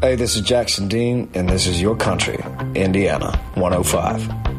Hey, this is Jackson Dean, and this is Your Country, Indiana 105.